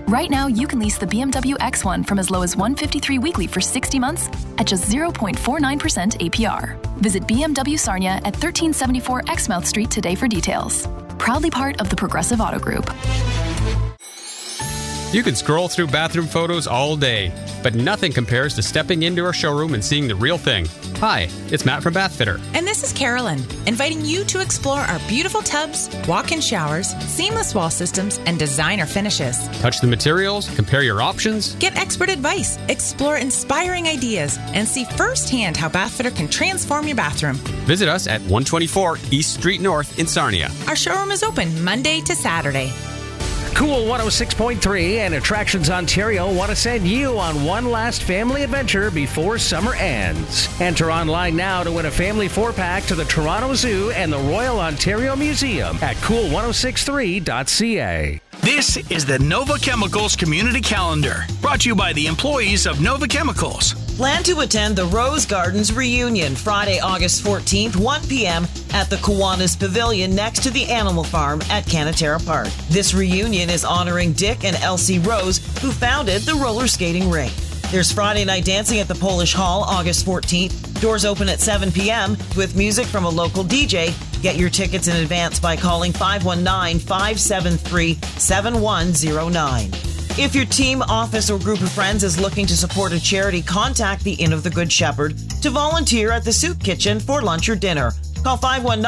Right now, you can lease the BMW X1 from as low as $153 weekly for 60 months at just 0.49% APR. Visit BMW Sarnia at 1374 Exmouth Street today for details. Proudly part of the Progressive Auto Group. You can scroll through bathroom photos all day, but nothing compares to stepping into our showroom and seeing the real thing. Hi, it's Matt from Bathfitter. And this is Carolyn, inviting you to explore our beautiful tubs, walk-in showers, seamless wall systems, and designer finishes. Touch the materials, compare your options. Get expert advice, explore inspiring ideas, and see firsthand how Bathfitter can transform your bathroom. Visit us at 124 East Street North in Sarnia. Our showroom is open Monday to Saturday. Cool 106.3 and Attractions Ontario want to send you on one last family adventure before summer ends. Enter online now to win a family 4-pack to the Toronto Zoo and the Royal Ontario Museum at cool1063.ca. This is the Nova Chemicals Community Calendar, brought to you by the employees of Nova Chemicals. Plan to attend the Rose Gardens reunion Friday, August 14th, 1 p.m. at the Kiwanis Pavilion next to the Animal Farm at Canatera Park. This reunion is honoring Dick and Elsie Rose, who founded the roller skating rink. There's Friday night dancing at the Polish Hall, August 14th. Doors open at 7 p.m. with music from a local DJ. Get your tickets in advance by calling 519-573-7109. If your team, office, or group of friends is looking to support a charity, contact the Inn of the Good Shepherd to volunteer at the Soup Kitchen for lunch or dinner. Call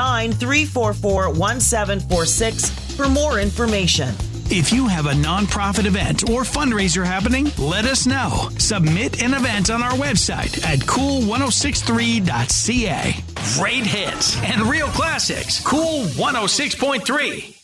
519-344-1746 for more information. If you have a nonprofit event or fundraiser happening, let us know. Submit an event on our website at cool1063.ca. Great hits and real classics. Cool 106.3.